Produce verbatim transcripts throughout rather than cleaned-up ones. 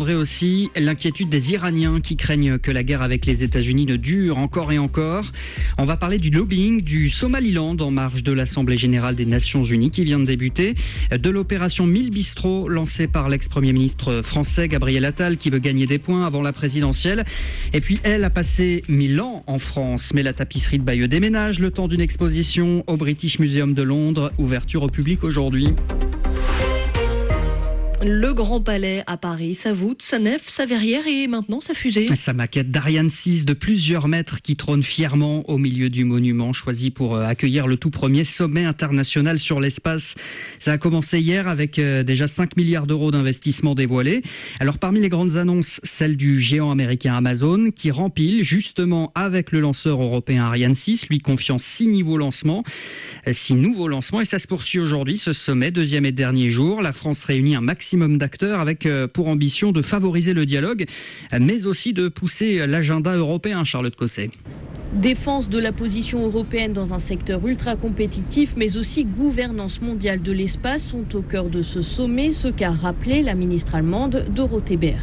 entendrez aussi l'inquiétude des Iraniens qui craignent que la guerre avec les États-Unis ne dure encore et encore. On va parler du lobbying du Somaliland en marge de l'Assemblée générale des Nations Unies qui vient de débuter, de l'opération mille bistrots lancée par l'ex-premier ministre français Gabriel Attal qui veut gagner des points avant la présidentielle. Et puis elle a passé mille ans en France, mais la tapisserie de Bayeux déménage le temps d'une exposition au British Museum de Londres, ouverture au public aujourd'hui. Le Grand Palais à Paris, sa voûte, sa nef, sa verrière et maintenant sa fusée. Sa maquette d'Ariane six de plusieurs mètres qui trône fièrement au milieu du monument choisi pour accueillir le tout premier sommet international sur l'espace. Ça a commencé hier avec déjà cinq milliards d'euros d'investissement dévoilés. Alors parmi les grandes annonces, celle du géant américain Amazon qui rempile justement avec le lanceur européen Ariane six, lui confiant six niveaux lancements, six nouveaux lancements et ça se poursuit aujourd'hui ce sommet, deuxième et dernier jour. La France réunit un maximum maximum d'acteurs avec pour ambition de favoriser le dialogue, mais aussi de pousser l'agenda européen, Charlotte Cosset. Défense de la position européenne dans un secteur ultra compétitif, mais aussi gouvernance mondiale de l'espace sont au cœur de ce sommet, ce qu'a rappelé la ministre allemande Dorothee Bär.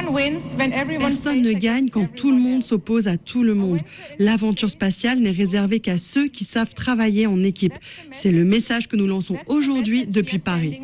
Personne ne gagne quand tout le monde s'oppose à tout le monde. L'aventure spatiale n'est réservée qu'à ceux qui savent travailler en équipe. C'est le message que nous lançons aujourd'hui depuis Paris.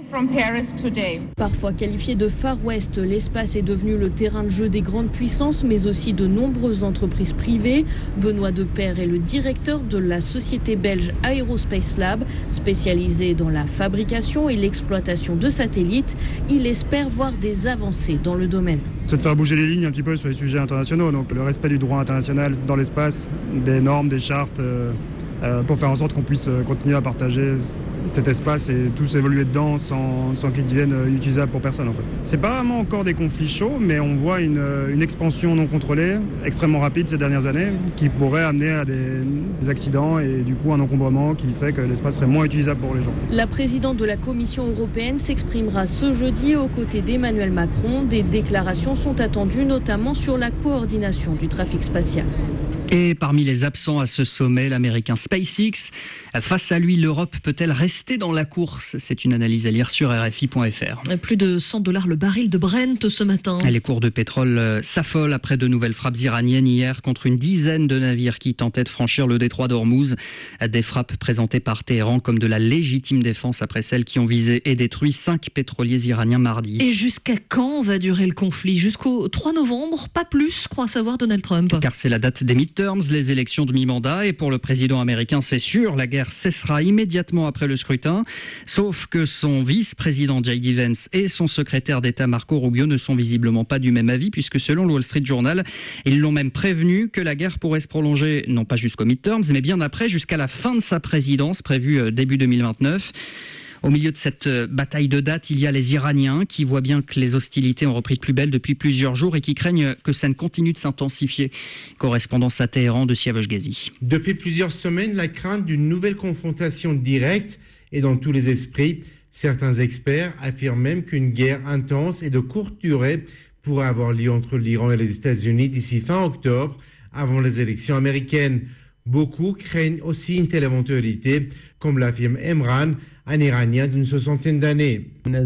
Parfois qualifié de Far West, l'espace est devenu le terrain de jeu des grandes puissances, mais aussi de nombreuses entreprises privées. Benoît Depaire est le directeur de la société belge Aerospace Lab, spécialisée dans la fabrication et l'exploitation de satellites. Il espère voir des avancées dans le domaine. C'est de faire bouger les lignes un petit peu sur les sujets internationaux, donc le respect du droit international dans l'espace, des normes, des chartes, euh, euh, pour faire en sorte qu'on puisse continuer à partager cet espace et tous évoluer dedans sans, sans qu'il devienne utilisable pour personne en fait. C'est pas vraiment encore des conflits chauds, mais on voit une, une expansion non contrôlée, extrêmement rapide ces dernières années, qui pourrait amener à des, des accidents et du coup un encombrement qui fait que l'espace serait moins utilisable pour les gens. La présidente de la Commission européenne s'exprimera ce jeudi aux côtés d'Emmanuel Macron. Des déclarations sont attendues notamment sur la coordination du trafic spatial. Et parmi les absents à ce sommet, l'américain SpaceX. Face à lui, l'Europe peut-elle rester dans la course ? C'est une analyse à lire sur R F I point F R. Plus de cent dollars le baril de Brent ce matin. Les cours de pétrole s'affolent après de nouvelles frappes iraniennes hier contre une dizaine de navires qui tentaient de franchir le détroit d'Ormuz. Des frappes présentées par Téhéran comme de la légitime défense après celles qui ont visé et détruit cinq pétroliers iraniens mardi. Et jusqu'à quand va durer le conflit ? Jusqu'au trois novembre, pas plus, croit savoir Donald Trump. Car c'est la date des midterms, les élections de mi-mandat, et pour le président américain, c'est sûr, la guerre cessera immédiatement après le scrutin, sauf que son vice-président J D Vance et son secrétaire d'État Marco Rubio ne sont visiblement pas du même avis, puisque selon le Wall Street Journal, ils l'ont même prévenu que la guerre pourrait se prolonger, non pas jusqu'au midterms, mais bien après, jusqu'à la fin de sa présidence, prévue début deux mille vingt-neuf. Au milieu de cette bataille de date, il y a les Iraniens qui voient bien que les hostilités ont repris de plus belle depuis plusieurs jours et qui craignent que ça ne continue de s'intensifier. Correspondance à Téhéran de Siavash Ghazi. Depuis plusieurs semaines, la crainte d'une nouvelle confrontation directe est dans tous les esprits. Certains experts affirment même qu'une guerre intense et de courte durée pourrait avoir lieu entre l'Iran et les États-Unis d'ici fin octobre, avant les élections américaines. Beaucoup craignent aussi une telle éventualité, comme l'affirme Emran, un Iranien d'une soixantaine d'années.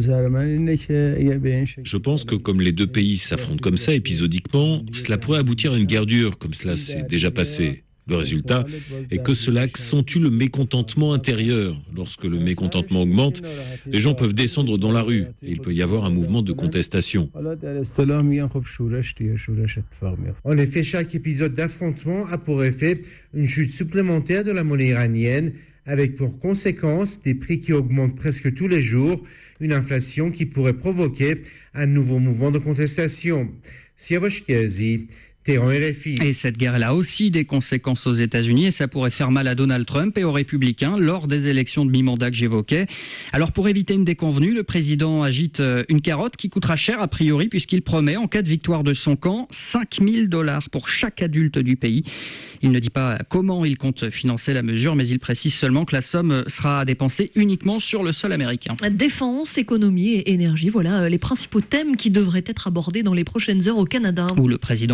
Je pense que comme les deux pays s'affrontent comme ça épisodiquement, cela pourrait aboutir à une guerre dure, comme cela s'est déjà passé. Le résultat est que cela accentue le mécontentement intérieur. Lorsque le mécontentement augmente, les gens peuvent descendre dans la rue et il peut y avoir un mouvement de contestation. En effet, chaque épisode d'affrontement a pour effet une chute supplémentaire de la monnaie iranienne, avec pour conséquence des prix qui augmentent presque tous les jours, une inflation qui pourrait provoquer un nouveau mouvement de contestation. Siavash Ghazi, Téhéran, R F I. Et cette guerre, elle a aussi des conséquences aux États-Unis et ça pourrait faire mal à Donald Trump et aux Républicains lors des élections de mi-mandat que j'évoquais. Alors pour éviter une déconvenue, le président agite une carotte qui coûtera cher a priori puisqu'il promet, en cas de victoire de son camp, cinq mille dollars pour chaque adulte du pays. Il ne dit pas comment il compte financer la mesure, mais il précise seulement que la somme sera dépensée uniquement sur le sol américain. Défense, économie et énergie, voilà les principaux thèmes qui devraient être abordés dans les prochaines heures au Canada. Où le président ukrainien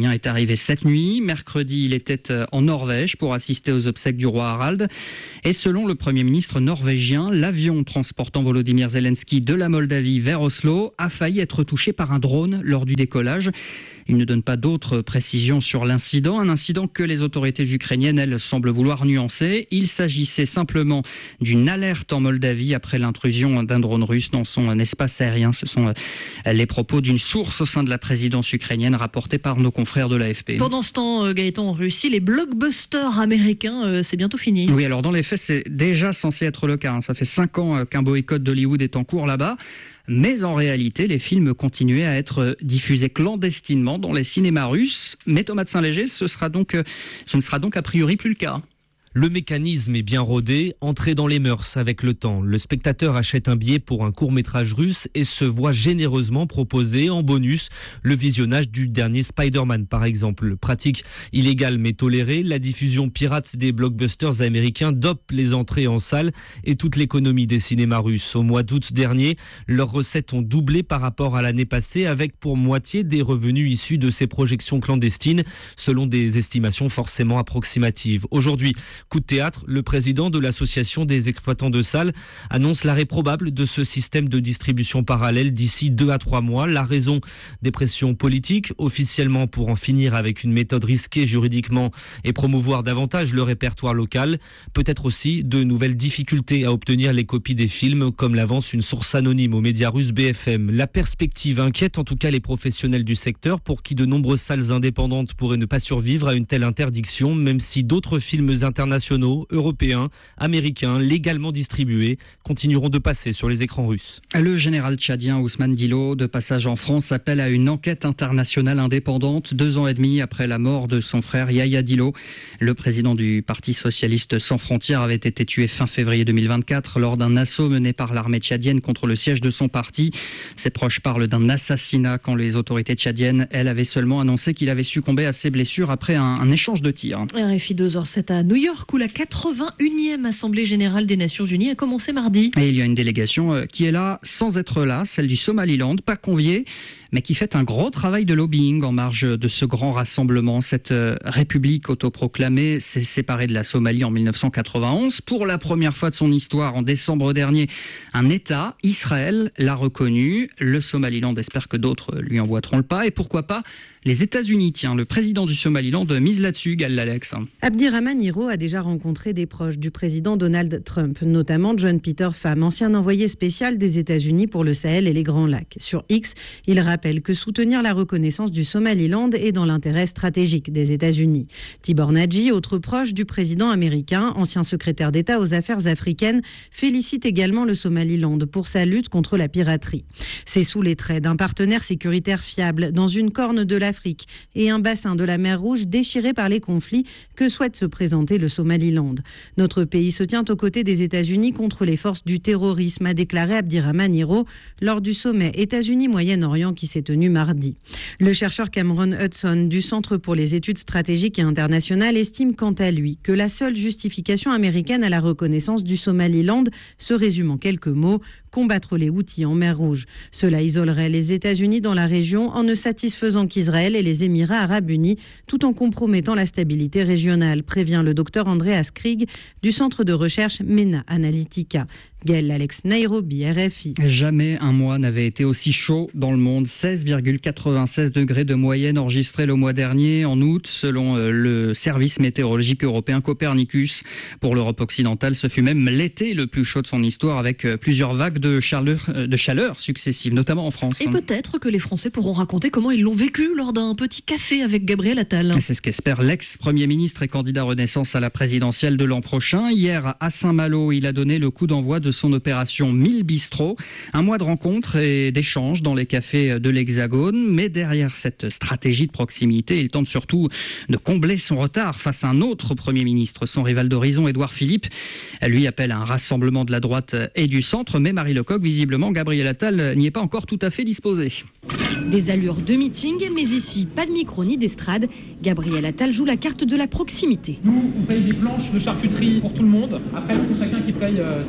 tchadien est arrivé cette nuit. Mercredi, il était en Norvège pour assister aux obsèques du roi Harald. Et selon le Premier ministre norvégien, l'avion transportant Volodymyr Zelensky de la Moldavie vers Oslo a failli être touché par un drone lors du décollage. Il ne donne pas d'autres précisions sur l'incident, un incident que les autorités ukrainiennes, elles, semblent vouloir nuancer. Il s'agissait simplement d'une alerte en Moldavie après l'intrusion d'un drone russe dans son espace aérien. Ce sont les propos d'une source au sein de la présidence ukrainienne rapportés par nos confrères de l'A F P. Pendant ce temps, Gaëtan, en Russie, les blockbusters américains, euh, c'est bientôt fini. Oui, alors dans les faits, c'est déjà censé être le cas. Ça fait cinq ans qu'un boycott d'Hollywood est en cours là-bas. Mais en réalité, les films continuaient à être diffusés clandestinement dans les cinémas russes. Mais Thomas de Saint-Léger, ce sera donc, ce ne sera donc a priori plus le cas. Le mécanisme est bien rodé, entré dans les mœurs avec le temps. Le spectateur achète un billet pour un court-métrage russe et se voit généreusement proposer en bonus le visionnage du dernier Spider-Man par exemple. Pratique illégale mais tolérée, la diffusion pirate des blockbusters américains dope les entrées en salle et toute l'économie des cinémas russes. Au mois d'août dernier, leurs recettes ont doublé par rapport à l'année passée avec pour moitié des revenus issus de ces projections clandestines selon des estimations forcément approximatives. Aujourd'hui, coup de théâtre, le président de l'association des exploitants de salles annonce l'arrêt probable de ce système de distribution parallèle d'ici deux à trois mois. La raison des pressions politiques, officiellement pour en finir avec une méthode risquée juridiquement et promouvoir davantage le répertoire local. Peut-être aussi de nouvelles difficultés à obtenir les copies des films, comme l'avance une source anonyme aux médias russes B F M. La perspective inquiète en tout cas les professionnels du secteur, pour qui de nombreuses salles indépendantes pourraient ne pas survivre à une telle interdiction, même si d'autres films internationaux nationaux, européens, américains, légalement distribués, continueront de passer sur les écrans russes. Le général tchadien Ousmane Dilo, de passage en France, appelle à une enquête internationale indépendante, deux ans et demi après la mort de son frère Yahya Dilo. Le président du Parti socialiste sans frontières avait été tué fin février deux mille vingt-quatre lors d'un assaut mené par l'armée tchadienne contre le siège de son parti. Ses proches parlent d'un assassinat quand les autorités tchadiennes, elles, avaient seulement annoncé qu'il avait succombé à ses blessures après un, un échange de tirs. R F I deux heures sept à New York, où la quatre-vingt-unième Assemblée générale des Nations Unies a commencé mardi. Et il y a une délégation qui est là sans être là, celle du Somaliland, pas conviée, mais qui fait un gros travail de lobbying en marge de ce grand rassemblement. Cette république autoproclamée s'est séparée de la Somalie en mille neuf cent quatre-vingt-onze. Pour la première fois de son histoire, en décembre dernier, un État, Israël, l'a reconnu. Le Somaliland espère que d'autres lui emboîteront le pas. Et pourquoi pas les États-Unis. Tiens, le président du Somaliland mise là-dessus, Gal Alex. Abdirahman Hiro a déjà rencontré des proches du président Donald Trump, notamment John Peter Pham, ancien envoyé spécial des États-Unis pour le Sahel et les Grands Lacs. Sur X, il rappelle que soutenir la reconnaissance du Somaliland est dans l'intérêt stratégique des États-Unis. Tibor Nagy, autre proche du président américain, ancien secrétaire d'État aux affaires africaines, félicite également le Somaliland pour sa lutte contre la piraterie. C'est sous les traits d'un partenaire sécuritaire fiable dans une corne de l'Afrique et un bassin de la mer Rouge déchiré par les conflits que souhaite se présenter le Somaliland. Notre pays se tient aux côtés des États-Unis contre les forces du terrorisme, a déclaré Abdirahman Hiro lors du sommet États-Unis-Moyen-Orient qui s'est tenu mardi. Le chercheur Cameron Hudson du Centre pour les études stratégiques et internationales estime quant à lui que la seule justification américaine à la reconnaissance du Somaliland se résume en quelques mots: combattre les Houthis en mer Rouge. Cela isolerait les États-Unis dans la région en ne satisfaisant qu'Israël et les Émirats arabes unis, tout en compromettant la stabilité régionale, prévient le docteur Andreas Krieg du centre de recherche MENA Analytica. Gaël Alex, Nairobi, R F I. Jamais un mois n'avait été aussi chaud dans le monde. seize virgule quatre-vingt-seize degrés de moyenne enregistrés le mois dernier, en août, selon le service météorologique européen Copernicus. Pour l'Europe occidentale, ce fut même l'été le plus chaud de son histoire, avec plusieurs vagues de chaleur, de chaleur successives, notamment en France. Et peut-être que les Français pourront raconter comment ils l'ont vécu lors d'un petit café avec Gabriel Attal. C'est ce qu'espère l'ex-premier ministre et candidat Renaissance à la présidentielle de l'an prochain. Hier, à Saint-Malo, il a donné le coup d'envoi de de son opération mille Bistro. Un mois de rencontres et d'échanges dans les cafés de l'Hexagone. Mais derrière cette stratégie de proximité, il tente surtout de combler son retard face à un autre Premier ministre, son rival d'horizon, Édouard Philippe. Lui appelle à un rassemblement de la droite et du centre, mais Marie Lecoq, visiblement, Gabriel Attal n'y est pas encore tout à fait disposé. Des allures de meeting, mais ici, pas de micro ni d'estrade. Gabriel Attal joue la carte de la proximité. Nous, on paye des planches de charcuterie pour tout le monde. Après, c'est chacun qui paye euh, sa boisson.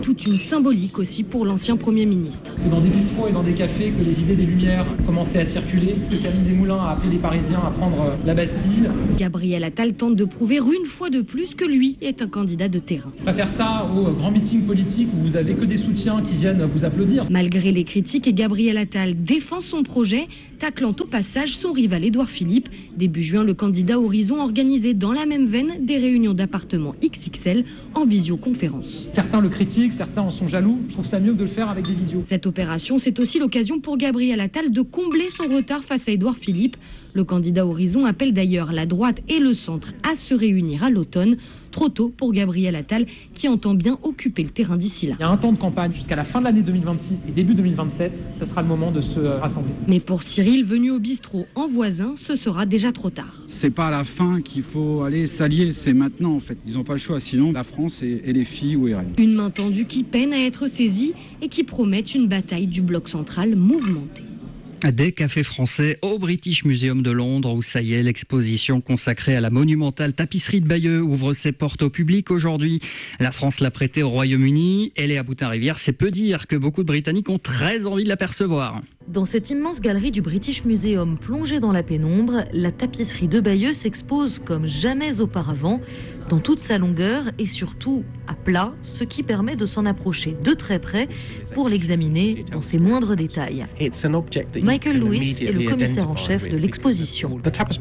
toute une symbolique aussi pour l'ancien Premier ministre. C'est dans des bistrots et dans des cafés que les idées des Lumières commençaient à circuler, que Camille Desmoulins a appelé les Parisiens à prendre la Bastille. Gabriel Attal tente de prouver une fois de plus que lui est un candidat de terrain. On va faire ça au grand meeting politique où vous avez que des soutiens qui viennent vous applaudir. Malgré les critiques, Gabriel Attal défend son projet, taclant au passage son rival Édouard Philippe. Début juin, le candidat Horizon organisait dans la même veine des réunions d'appartements X X L en visioconférence. Certains le critiquent, certains en sont jaloux. Je trouve ça mieux de le faire avec des visios. Cette opération, c'est aussi l'occasion pour Gabriel Attal de combler son retard face à Édouard Philippe. Le candidat Horizon appelle d'ailleurs la droite et le centre à se réunir à l'automne. Trop tôt pour Gabriel Attal qui entend bien occuper le terrain d'ici là. Il y a un temps de campagne jusqu'à la fin de l'année deux mille vingt-six et début deux mille vingt-sept. Ça sera le moment de se rassembler. Mais pour Cyril, venu au bistrot en voisin, ce sera déjà trop tard. C'est pas à la fin qu'il faut aller s'allier, c'est maintenant en fait. Ils n'ont pas le choix, sinon la France et, et les filles ou Irène. Une main tendue qui peine à être saisie et qui promet une bataille du bloc central mouvementé. Des cafés français au British Museum de Londres où ça y est, l'exposition consacrée à la monumentale tapisserie de Bayeux ouvre ses portes au public aujourd'hui. La France l'a prêtée au Royaume-Uni, elle est à Boutin-Rivière, c'est peu dire que beaucoup de Britanniques ont très envie de l'apercevoir. Dans cette immense galerie du British Museum plongée dans la pénombre, la tapisserie de Bayeux s'expose comme jamais auparavant, dans toute sa longueur et surtout à plat, ce qui permet de s'en approcher de très près pour l'examiner dans ses moindres détails. Michael Lewis est le commissaire en chef de l'exposition.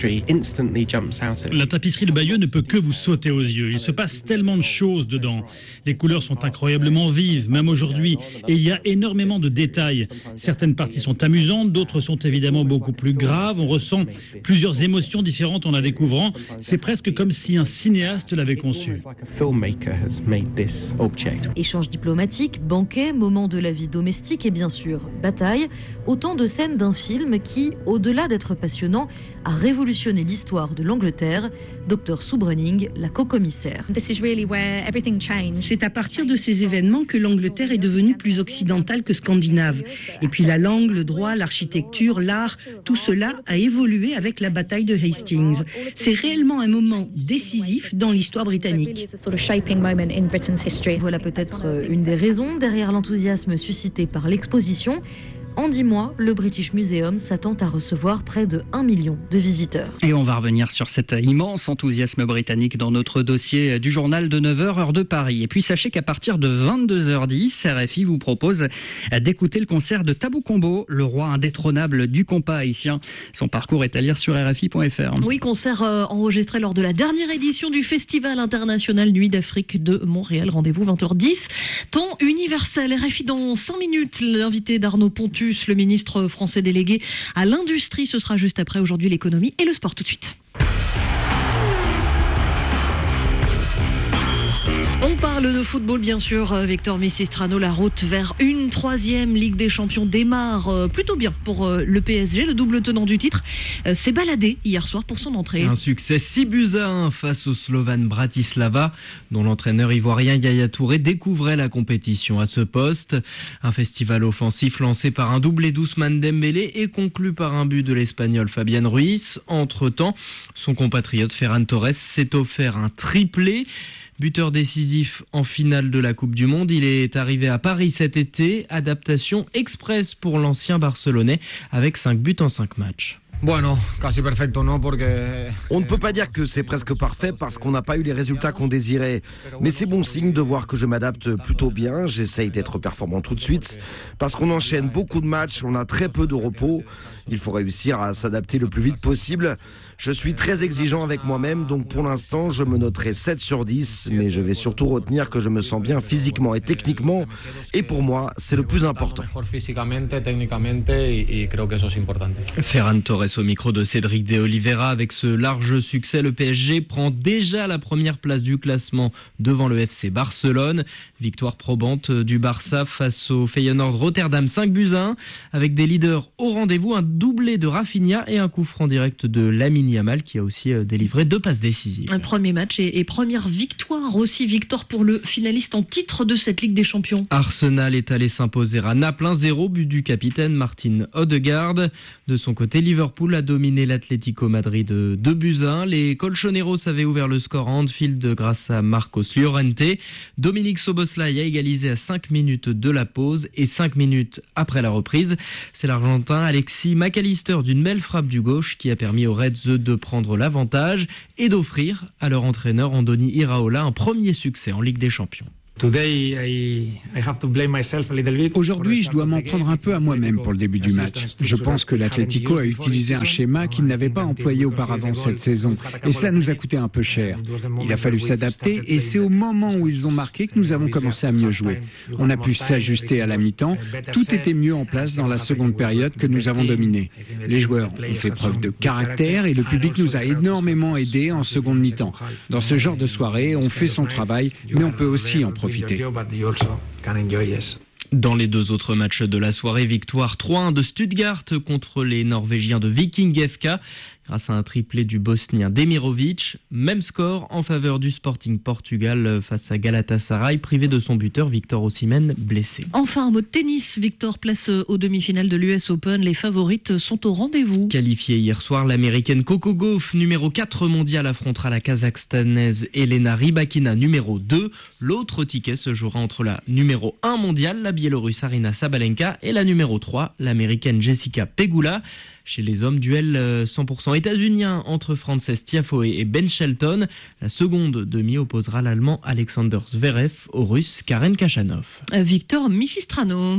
La tapisserie de Bayeux ne peut que vous sauter aux yeux. Il se passe tellement de choses dedans. Les couleurs sont incroyablement vives, même aujourd'hui, et il y a énormément de détails. Certaines parties sont amusantes, d'autres sont évidemment beaucoup plus graves. On ressent plusieurs émotions différentes en la découvrant. C'est presque comme si un cinéaste l'avait conçu. Échanges diplomatiques, banquets, moments de la vie domestique et bien sûr bataille, autant de scènes d'un film qui, au-delà d'être passionnant, a révolutionné l'histoire de l'Angleterre. Docteur Sue Brunning, la co-commissaire. C'est à partir de ces événements que l'Angleterre est devenue plus occidentale que scandinave. Et puis la langue, le droit, l'architecture, l'art, tout cela a évolué avec la bataille de Hastings. C'est réellement un moment décisif dans l'histoire britannique. Voilà peut-être une des raisons derrière l'enthousiasme suscité par l'exposition. En dix mois, le British Museum s'attend à recevoir près de un million de visiteurs. Et on va revenir sur cet immense enthousiasme britannique dans notre dossier du journal de neuf heures, heure de Paris. Et puis sachez qu'à partir de vingt-deux heures dix, R F I vous propose d'écouter le concert de Tabou Combo, le roi indétrônable du compas haïtien. Son parcours est à lire sur R F I point F R. Oui, concert euh, enregistré lors de la dernière édition du Festival international Nuit d'Afrique de Montréal. Rendez-vous vingt heures dix. Temps universel. R F I dans cinq minutes. L'invité d'Arnaud Pontus, le ministre français délégué à l'industrie. Ce sera juste après. Aujourd'hui, l'économie et le sport tout de suite. On parle de football, bien sûr. Victor Messistrano, la route vers une troisième Ligue des Champions démarre plutôt bien pour le P S G. Le double tenant du titre s'est baladé hier soir pour son entrée. Un succès six buts à un face au Slovan Bratislava, dont l'entraîneur ivoirien Yaya Touré découvrait la compétition à ce poste. Un festival offensif lancé par un doublé d'Ousmane Dembélé et conclu par un but de l'Espagnol Fabian Ruiz. Entre-temps, son compatriote Ferran Torres s'est offert un triplé. Buteur décisif en finale de la Coupe du Monde, il est arrivé à Paris cet été, adaptation express pour l'ancien Barcelonais avec cinq buts en cinq matchs. On ne peut pas dire que c'est presque parfait parce qu'on n'a pas eu les résultats qu'on désirait. Mais c'est bon signe de voir que je m'adapte plutôt bien. J'essaye d'être performant tout de suite parce qu'on enchaîne beaucoup de matchs, on a très peu de repos. Il faut réussir à s'adapter le plus vite possible. Je suis très exigeant avec moi-même, donc pour l'instant, je me noterai sept sur dix, mais je vais surtout retenir que je me sens bien physiquement et techniquement, et pour moi, c'est le plus important. Ferran Torres au micro de Cédric de Oliveira. Avec ce large succès, le P S G prend déjà la première place du classement devant le F C Barcelone. Victoire probante du Barça face au Feyenoord Rotterdam, cinq buts à un, avec des leaders au rendez-vous, un doublé de Rafinha et un coup franc direct de Lamine Yamal qui a aussi délivré deux passes décisives. Un premier match et, et première victoire aussi, victoire pour le finaliste en titre de cette Ligue des Champions. Arsenal est allé s'imposer à Naples un zéro, but du capitaine Martin Odegaard. De son côté, Liverpool Liverpool a dominé l'Atlético Madrid de deux buts à un. Les Colchoneros avaient ouvert le score à Anfield grâce à Marcos Llorente. Dominique Szoboszlai a égalisé à cinq minutes de la pause et cinq minutes après la reprise. C'est l'Argentin Alexis McAllister d'une belle frappe du gauche qui a permis aux Reds de prendre l'avantage et d'offrir à leur entraîneur Andoni Iraola un premier succès en Ligue des Champions. Aujourd'hui, je dois m'en prendre un peu à moi-même pour le début du match. Je pense que l'Atlético a utilisé un schéma qu'il n'avait pas employé auparavant cette saison. Et cela nous a coûté un peu cher. Il a fallu s'adapter et c'est au moment où ils ont marqué que nous avons commencé à mieux jouer. On a pu s'ajuster à la mi-temps. Tout était mieux en place dans la seconde période que nous avons dominé. Les joueurs ont fait preuve de caractère et le public nous a énormément aidés en seconde mi-temps. Dans ce genre de soirée, on fait son travail, mais on peut aussi en profiter. Dans les deux autres matchs de la soirée, victoire trois un de Stuttgart contre les Norvégiens de Viking F K. Grâce à un triplé du Bosnien Demirovic. Même score en faveur du Sporting Portugal face à Galatasaray, privé de son buteur Victor Osimhen, blessé. Enfin, un mot de tennis. Victor, place aux demi-finales de l'U S Open. Les favorites sont au rendez-vous. Qualifiée hier soir, l'américaine Coco Gauff, numéro quatre mondiale, affrontera la kazakhstanaise Elena Rybakina, numéro deux. L'autre ticket se jouera entre la numéro un mondiale, la biélorusse Aryna Sabalenka, et la numéro trois, l'américaine Jessica Pegula. Chez les hommes, duel cent pour cent états-unien entre Frances Tiafoe et Ben Shelton. La seconde demi opposera l'Allemand Alexander Zverev au Russe Karen Khachanov. Victor Misistrano.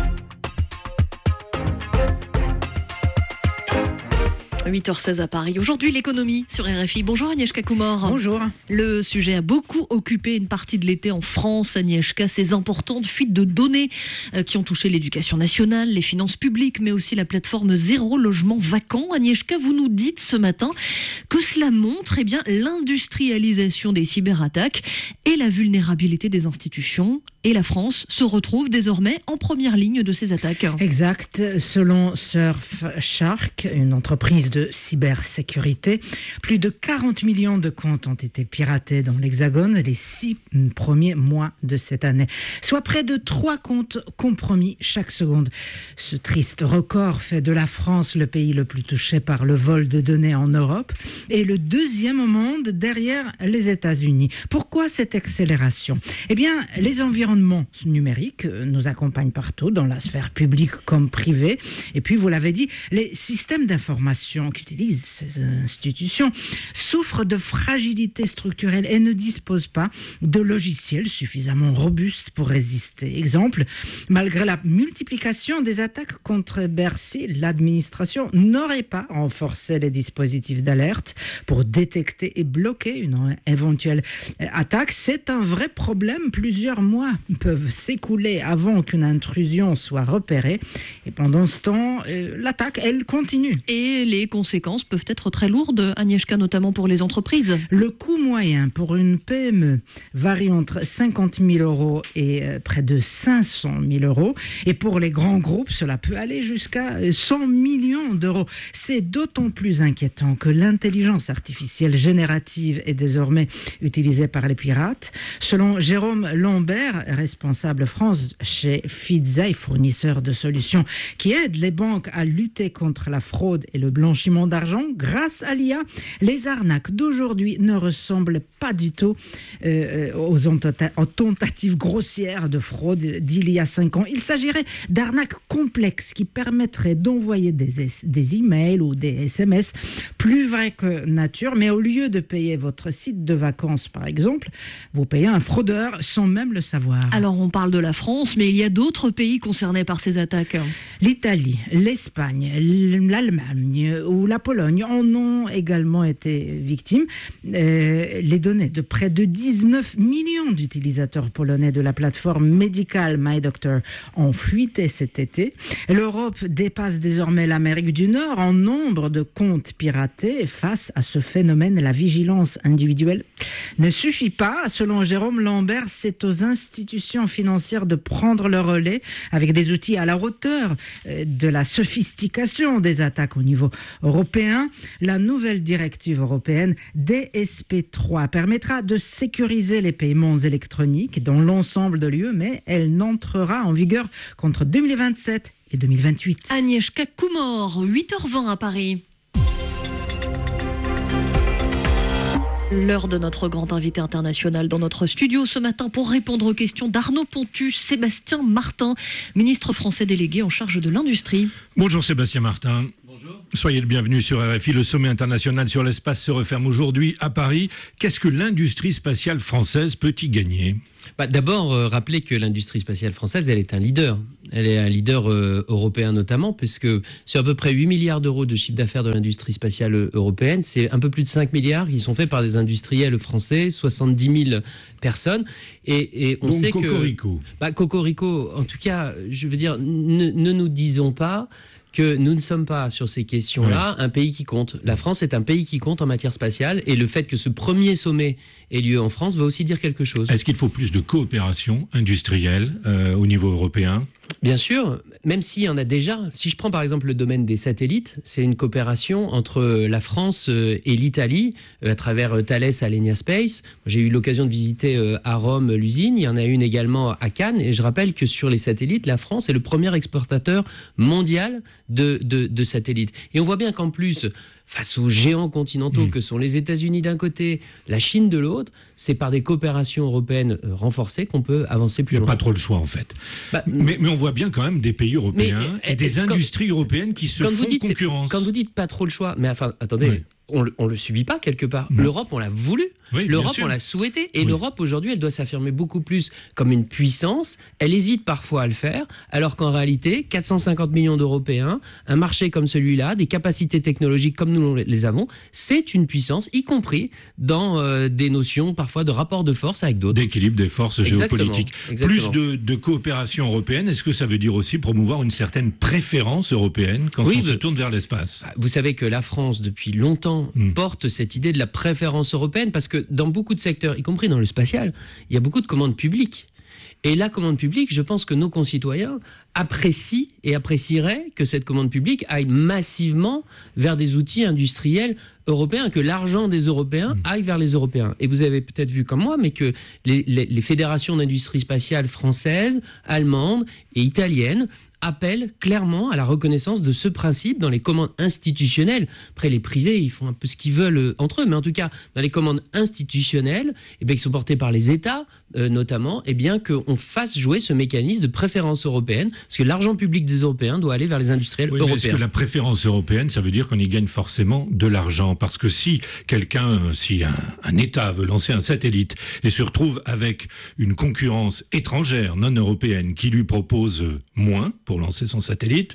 huit heures seize à Paris. Aujourd'hui, l'économie sur R F I. Bonjour Agnieszka Kumor. Bonjour. Le sujet a beaucoup occupé une partie de l'été en France, Agnieszka. Ces importantes fuites de données euh, qui ont touché l'éducation nationale, les finances publiques, mais aussi la plateforme Zéro Logement Vacant. Agnieszka, vous nous dites ce matin que cela montre eh bien, l'industrialisation des cyberattaques et la vulnérabilité des institutions. Et la France se retrouve désormais en première ligne de ces attaques. Exact. Selon Surfshark, une entreprise de cybersécurité, plus de quarante millions de comptes ont été piratés dans l'Hexagone les six premiers mois de cette année, soit près de trois comptes compromis chaque seconde. Ce triste record fait de la France le pays le plus touché par le vol de données en Europe et le deuxième au monde derrière les États-Unis. Pourquoi cette accélération ? Eh bien, les environnements numériques nous accompagnent partout, dans la sphère publique comme privée. Et puis, vous l'avez dit, les systèmes d'information qu'utilisent ces institutions souffrent de fragilité structurelle et ne disposent pas de logiciels suffisamment robustes pour résister. Exemple, malgré la multiplication des attaques contre Bercy, l'administration n'aurait pas renforcé les dispositifs d'alerte pour détecter et bloquer une éventuelle attaque. C'est un vrai problème. Plusieurs mois peuvent s'écouler avant qu'une intrusion soit repérée. Et pendant ce temps, euh, l'attaque, elle continue. Et les conséquences peuvent être très lourdes, Agnieszka, notamment pour les entreprises. Le coût moyen pour une P M E varie entre cinquante mille euros et euh, près de cinq cent mille euros. Et pour les grands groupes, cela peut aller jusqu'à cent millions d'euros. C'est d'autant plus inquiétant que l'intelligence artificielle générative est désormais utilisée par les pirates. Selon Jérôme Lambert, responsable France chez Fidza, fournisseur de solutions qui aide les banques à lutter contre la fraude et le blanchiment d'argent, grâce à l'I A, les arnaques d'aujourd'hui ne ressemblent pas du tout euh, aux, aux tentatives grossières de fraude d'il y a cinq ans. Il s'agirait d'arnaques complexes qui permettraient d'envoyer des, des emails ou des S M S plus vrais que nature, mais au lieu de payer votre site de vacances, par exemple, vous payez un fraudeur sans même le savoir. Alors on parle de la France, mais il y a d'autres pays concernés par ces attaques. L'Italie, l'Espagne, l'Allemagne ou la Pologne en ont également été victimes. Euh, les données de près de dix-neuf millions d'utilisateurs polonais de la plateforme médicale MyDoctor ont fuité cet été. L'Europe dépasse désormais l'Amérique du Nord en nombre de comptes piratés. Face à ce phénomène, la vigilance individuelle ne suffit pas. Selon Jérôme Lambert, c'est aux institutions financières de prendre le relais avec des outils à la hauteur de la sophistication des attaques au niveau européen. La nouvelle directive européenne D S P trois permettra de sécuriser les paiements électroniques dans l'ensemble de l'U E, mais elle n'entrera en vigueur qu'entre deux mille vingt-sept et deux mille vingt-huit. Agnieszka Kumor, huit heures vingt à Paris. L'heure de notre grand invité international dans notre studio ce matin pour répondre aux questions d'Arnaud Pontus, Sébastien Martin, ministre français délégué en charge de l'industrie. Bonjour Sébastien Martin. Bonjour. Soyez le bienvenu sur R F I. Le sommet international sur l'espace se referme aujourd'hui à Paris. Qu'est-ce que l'industrie spatiale française peut y gagner ? Bah, d'abord, euh, rappeler que l'industrie spatiale française, elle est un leader. Elle est un leader euh, européen notamment, puisque sur à peu près huit milliards d'euros de chiffre d'affaires de l'industrie spatiale euh, européenne, c'est un peu plus de cinq milliards qui sont faits par des industriels français, soixante-dix mille personnes. Et, et on Donc, sait cocorico. que... Bah, cocorico, en tout cas, je veux dire, ne, ne nous disons pas que nous ne sommes pas, sur ces questions-là, ouais. un pays qui compte. La France est un pays qui compte en matière spatiale, et le fait que ce premier sommet ait lieu en France veut aussi dire quelque chose. Est-ce qu'il faut plus de coopération industrielle euh, au niveau européen ? Bien sûr, même s'il y en a déjà. Si je prends par exemple le domaine des satellites, c'est une coopération entre la France et l'Italie à travers Thales Alenia Space. J'ai eu l'occasion de visiter à Rome l'usine, il y en a une également à Cannes, et je rappelle que sur les satellites, la France est le premier exportateur mondial de, de, de satellites. Et on voit bien qu'en plus, face aux géants continentaux mmh. que sont les États-Unis d'un côté, la Chine de l'autre, c'est par des coopérations européennes renforcées qu'on peut avancer plus loin. Il n'y a pas trop le choix en fait. Bah, mais, mais on voit bien quand même des pays européens mais, et des quand, industries européennes qui se font dites, concurrence. Quand vous dites pas trop le choix, mais enfin, attendez... Oui. On ne le subit pas quelque part. Mmh. L'Europe, on l'a voulu. Oui, L'Europe, on l'a souhaité. Et oui. l'Europe, aujourd'hui, elle doit s'affirmer beaucoup plus comme une puissance. Elle hésite parfois à le faire, alors qu'en réalité, quatre cent cinquante millions d'Européens, un marché comme celui-là, des capacités technologiques comme nous les avons, c'est une puissance, y compris dans euh, des notions parfois de rapport de force avec d'autres. D'équilibre des forces Exactement. géopolitiques. Exactement. Plus de, de coopération européenne, est-ce que ça veut dire aussi promouvoir une certaine préférence européenne quand oui, on se tourne vers l'espace ? Vous savez que la France, depuis longtemps, Mmh. porte cette idée de la préférence européenne, parce que dans beaucoup de secteurs, y compris dans le spatial, il y a beaucoup de commandes publiques. Et la commande publique, je pense que nos concitoyens apprécient et apprécieraient que cette commande publique aille massivement vers des outils industriels européens, que l'argent des Européens mmh. aille vers les Européens. Et vous avez peut-être vu comme moi, mais que les, les, les fédérations d'industrie spatiale françaises, allemandes et italiennes appelle clairement à la reconnaissance de ce principe dans les commandes institutionnelles. Après, les privés, ils font un peu ce qu'ils veulent entre eux, mais en tout cas, dans les commandes institutionnelles, eh bien, qui sont portées par les États, euh, notamment, eh bien, qu'on fasse jouer ce mécanisme de préférence européenne, parce que l'argent public des Européens doit aller vers les industriels oui, européens. Est-ce que la préférence européenne, ça veut dire qu'on y gagne forcément de l'argent ? Parce que si quelqu'un, si un, un État veut lancer un satellite et se retrouve avec une concurrence étrangère, non européenne, qui lui propose moins pour lancer son satellite,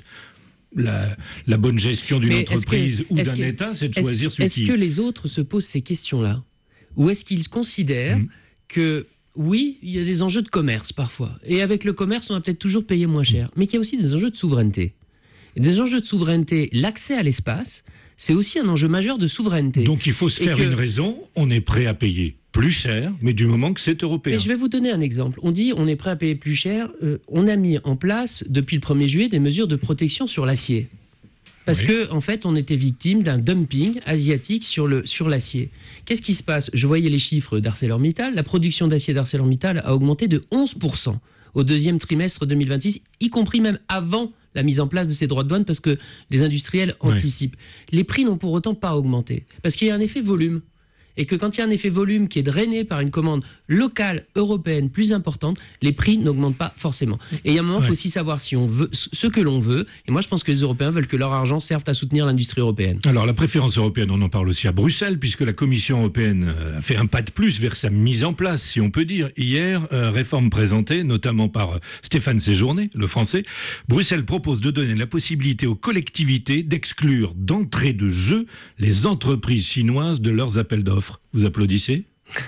la, la bonne gestion d'une entreprise que, ou d'un que, État, c'est de choisir celui est-ce qui... Est-ce que les autres se posent ces questions-là ? Ou est-ce qu'ils considèrent mmh. que, oui, il y a des enjeux de commerce parfois, et avec le commerce, on va peut-être toujours payer moins cher, mais qu'il y a aussi des enjeux de souveraineté. Et des enjeux de souveraineté, l'accès à l'espace, c'est aussi un enjeu majeur de souveraineté. Donc il faut se faire que... une raison, on est prêt à payer plus cher, mais du moment que c'est européen. Mais je vais vous donner un exemple. On dit on est prêt à payer plus cher. Euh, on a mis en place, depuis le premier juillet, des mesures de protection sur l'acier. Parce oui. que en fait, on était victime d'un dumping asiatique sur, le, sur l'acier. Qu'est-ce qui se passe ? Je voyais les chiffres d'ArcelorMittal. La production d'acier d'ArcelorMittal a augmenté de onze pour cent au deuxième trimestre deux mille vingt-six, y compris même avant la mise en place de ces droits de douane, parce que les industriels anticipent. Oui. Les prix n'ont pour autant pas augmenté, parce qu'il y a un effet volume. Et que quand il y a un effet volume qui est drainé par une commande locale, européenne, plus importante, les prix n'augmentent pas forcément. Et il y a un moment, il ouais. faut aussi savoir si on veut ce que l'on veut. Et moi, je pense que les Européens veulent que leur argent serve à soutenir l'industrie européenne. Alors, la préférence européenne, on en parle aussi à Bruxelles, puisque la Commission européenne a fait un pas de plus vers sa mise en place, si on peut dire. Hier, euh, réforme présentée, notamment par Stéphane Séjourné, le français. Bruxelles propose de donner la possibilité aux collectivités d'exclure d'entrée de jeu les entreprises chinoises de leurs appels d'offres. Vous applaudissez ?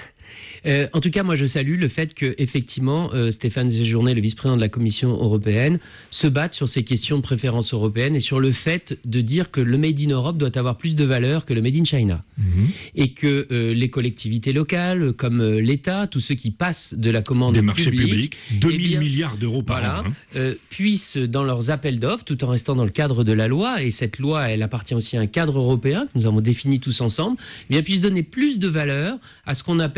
Euh, en tout cas, moi, je salue le fait que, effectivement, euh, Stéphane Séjourné, le vice-président de la Commission européenne, se batte sur ces questions de préférence européenne et sur le fait de dire que le Made in Europe doit avoir plus de valeur que le Made in China. Mmh. Et que euh, les collectivités locales, comme euh, l'État, tous ceux qui passent de la commande des marchés publics, publics, deux mille milliards d'euros par voilà, an, hein. euh, puissent, dans leurs appels d'offres, tout en restant dans le cadre de la loi, et cette loi, elle appartient aussi à un cadre européen que nous avons défini tous ensemble, eh bien, puissent donner plus de valeur à ce qu'on appelle... Euh,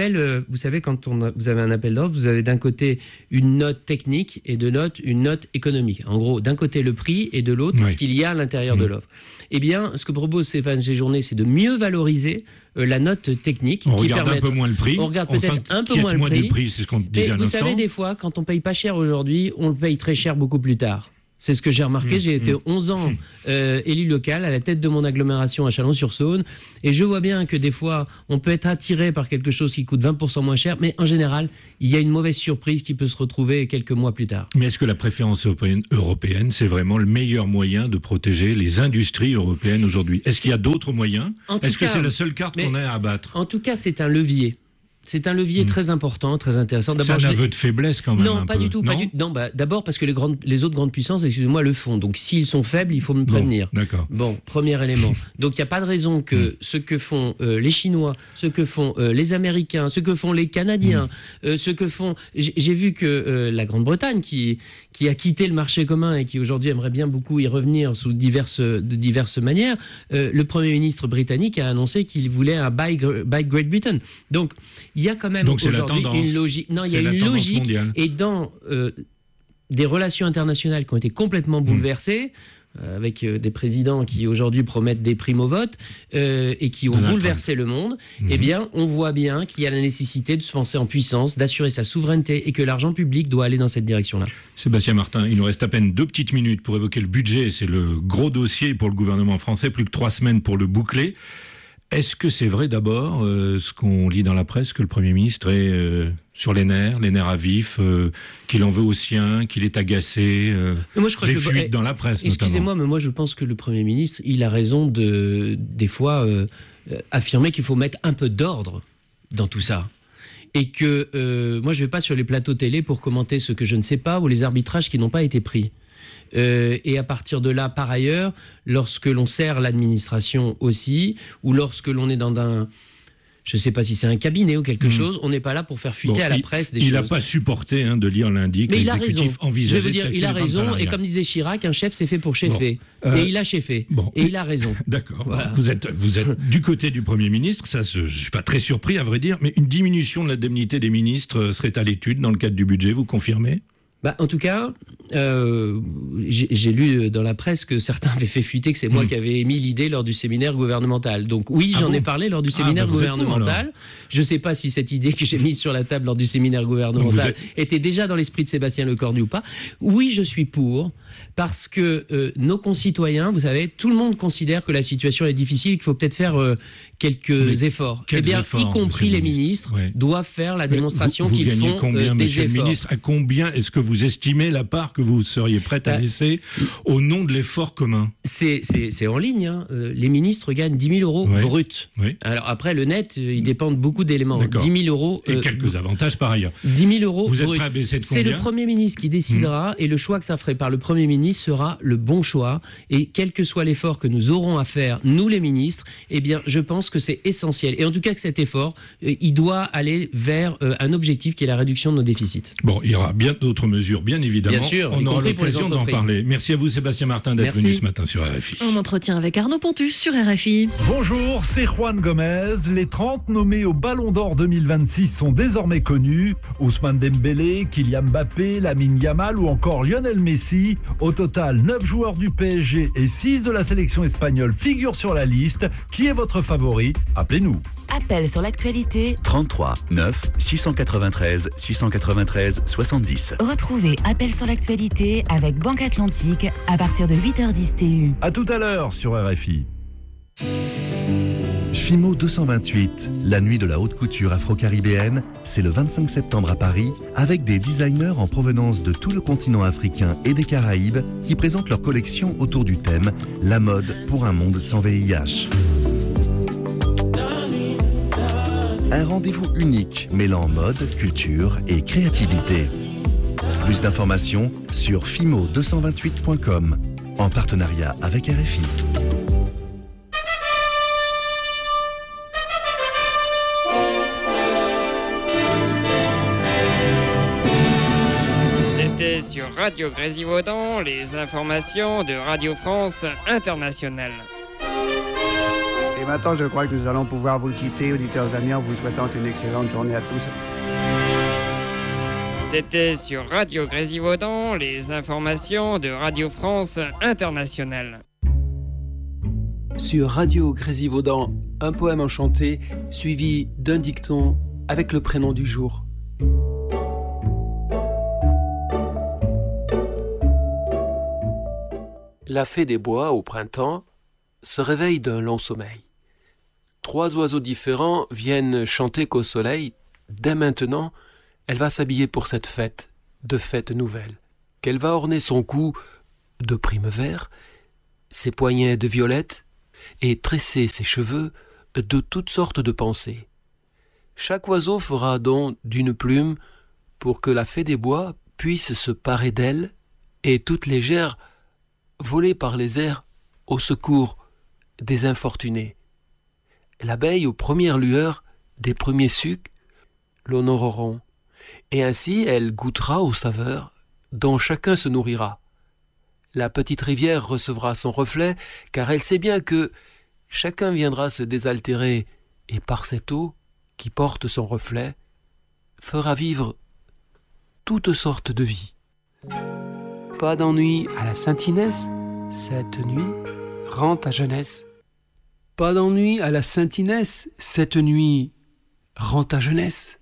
vous savez, quand on a, vous avez un appel d'offres, vous avez d'un côté une note technique et de l'autre une note économique. En gros, d'un côté le prix et de l'autre oui. ce qu'il y a à l'intérieur mmh. de l'offre. Eh bien, ce que propose Stéphane Séjourné, c'est de mieux valoriser euh, la note technique. On qui regarde permet, un peu moins le prix. On regarde peut-être un peu moins le prix. Du prix, c'est ce qu'on disait et à vous l'instant. savez, des fois, quand on paye pas cher aujourd'hui, on le paye très cher beaucoup plus tard. C'est ce que j'ai remarqué. Mmh, j'ai été mmh. onze ans euh, élu local à la tête de mon agglomération à Chalon-sur-Saône. Et je vois bien que des fois, on peut être attiré par quelque chose qui coûte vingt pour cent moins cher. Mais en général, il y a une mauvaise surprise qui peut se retrouver quelques mois plus tard. Mais est-ce que la préférence européenne, européenne c'est vraiment le meilleur moyen de protéger les industries européennes aujourd'hui ? Est-ce qu'il y a d'autres moyens ? Est-ce que cas, c'est la seule carte qu'on a à abattre ? En tout cas, c'est un levier. C'est un levier mmh. très important, très intéressant. D'abord, c'est un aveu de faiblesse quand même. Non, un pas peu. du tout. Non, pas du... non bah, d'abord parce que les, grandes, les autres grandes puissances, excusez-moi, le font. Donc s'ils sont faibles, il faut me prévenir. Bon, d'accord. Bon, premier élément. Donc il n'y a pas de raison que mmh. ce que font euh, les Chinois, ce que font euh, les Américains, ce que font les Canadiens, mmh. euh, ce que font... J'ai, j'ai vu que euh, la Grande-Bretagne, qui, qui a quitté le marché commun et qui aujourd'hui aimerait bien beaucoup y revenir sous diverses, de diverses manières, euh, le Premier ministre britannique a annoncé qu'il voulait un Buy, buy Great Britain. Donc il y a quand même... Donc, c'est aujourd'hui une logique. Non, il y a une logique. Mondiale. Et dans euh, des relations internationales qui ont été complètement bouleversées, mmh. euh, avec euh, des présidents qui aujourd'hui promettent des primes au vote euh, et qui ont Donald bouleversé Trump. le monde, mmh. eh bien, on voit bien qu'il y a la nécessité de se penser en puissance, d'assurer sa souveraineté et que l'argent public doit aller dans cette direction-là. Sébastien Martin, il nous reste à peine deux petites minutes pour évoquer le budget. C'est le gros dossier pour le gouvernement français, plus que trois semaines pour le boucler. Est-ce que c'est vrai d'abord, euh, ce qu'on lit dans la presse, que le Premier ministre est euh, sur les nerfs, les nerfs à vif, euh, qu'il en veut aux siens, qu'il est agacé euh, moi, je crois des que fuites le... dans la presse Excusez-moi, notamment. mais moi je pense que le Premier ministre, il a raison de, des fois, euh, euh, affirmer qu'il faut mettre un peu d'ordre dans tout ça. Et que euh, moi je ne vais pas sur les plateaux télé pour commenter ce que je ne sais pas ou les arbitrages qui n'ont pas été pris. Euh, et à partir de là, par ailleurs, lorsque l'on sert l'administration aussi, ou lorsque l'on est dans un... Je ne sais pas si c'est un cabinet ou quelque mmh. chose, on n'est pas là pour faire fuiter bon, à la il, presse des il choses. Il n'a pas supporté hein, de lire lundi que l'exécutif envisageait. Je veux dire, il a raison, et comme disait Chirac, un chef c'est fait pour cheffer. Bon, euh, et il a cheffé. Bon, et il a raison. D'accord. Voilà. Bon, vous êtes, vous êtes du côté du Premier ministre, ça, je ne suis pas très surpris à vrai dire, mais une diminution de l'indemnité des ministres serait à l'étude dans le cadre du budget, vous confirmez ? Bah, en tout cas, euh, j'ai, j'ai lu dans la presse que certains avaient fait fuiter que c'est moi mmh. qui avais émis l'idée lors du séminaire gouvernemental. Donc oui, ah j'en bon ai parlé lors du séminaire ah, bah gouvernemental. Bon, je ne sais pas si cette idée que j'ai mise sur la table lors du séminaire gouvernemental êtes... était déjà dans l'esprit de Sébastien Lecornu ou pas. Oui, je suis pour, parce que euh, nos concitoyens, vous savez, tout le monde considère que la situation est difficile, qu'il faut peut-être faire euh, quelques Mais efforts. Eh bien, efforts, y compris les ministres, ouais. doivent faire la démonstration vous, vous qu'ils font combien, euh, des monsieur efforts. Le ministre, à combien est-ce que vous estimez la part que vous seriez prête à laisser au nom de l'effort commun ? C'est, c'est, c'est en ligne. Hein. Euh, les ministres gagnent dix mille euros oui. bruts. Oui. Alors après, le net, euh, il dépend de beaucoup d'éléments. D'accord. dix mille euros. Et euh, quelques avantages par ailleurs. dix mille euros Vous êtes bruts. prêt à baisser de combien ? C'est le Premier ministre qui décidera, mmh. et le choix que ça ferait par le Premier ministre sera le bon choix. Et quel que soit l'effort que nous aurons à faire, nous les ministres, eh bien, je pense que c'est essentiel. Et en tout cas, que cet effort, euh, il doit aller vers euh, un objectif qui est la réduction de nos déficits. Bon, il y aura bien d'autres mesures, bien évidemment. Bien sûr, on aura l'occasion d'en parler. Merci à vous, Sébastien Martin, d'être Merci. venu ce matin sur R F I. On entretient avec Arnaud Pontus sur R F I. Bonjour, c'est Juan Gomez. Les trente nommés au Ballon d'Or deux mille vingt-six sont désormais connus. Ousmane Dembélé, Kylian Mbappé, Lamine Yamal ou encore Lionel Messi. Au total, neuf joueurs du P S G et six de la sélection espagnole figurent sur la liste. Qui est votre favori ? Appelez-nous. Appel sur l'actualité trente-trois neuf six cent quatre-vingt-treize six cent quatre-vingt-treize soixante-dix. Retrouvez Appel sur l'actualité avec Banque Atlantique à partir de huit heures dix T U. À tout à l'heure sur R F I. Fimo deux cent vingt-huit, la nuit de la haute couture afro-caribéenne, c'est le vingt-cinq septembre à Paris, avec des designers en provenance de tout le continent africain et des Caraïbes qui présentent leur collection autour du thème « La mode pour un monde sans V I H ». Un rendez-vous unique mêlant mode, culture et créativité. Plus d'informations sur fimo deux cent vingt-huit point com en partenariat avec R F I. C'était sur Radio Grésivaudan, les informations de Radio France Internationale. maintenant, je crois que nous allons pouvoir vous quitter, auditeurs amis, en vous souhaitant une excellente journée à tous. C'était sur Radio Grésivaudan, les informations de Radio France Internationale. Sur Radio Grésivaudan, un poème enchanté suivi d'un dicton avec le prénom du jour. La fée des bois, au printemps, se réveille d'un long sommeil. Trois oiseaux différents viennent chanter qu'au soleil, dès maintenant, elle va s'habiller pour cette fête, de fête nouvelle, qu'elle va orner son cou de prime vert, ses poignets de violette, et tresser ses cheveux de toutes sortes de pensées. Chaque oiseau fera don d'une plume pour que la fée des bois puisse se parer d'elle, et toute légère voler par les airs au secours des infortunés. L'abeille aux premières lueurs des premiers sucs l'honoreront, et ainsi elle goûtera aux saveurs dont chacun se nourrira. La petite rivière recevra son reflet, car elle sait bien que chacun viendra se désaltérer, et par cette eau qui porte son reflet, fera vivre toutes sortes de vies. Pas d'ennui à la Saint-Inès, cette nuit rend ta jeunesse. Pas d'ennui à la Saint-Inès, cette nuit rend ta jeunesse.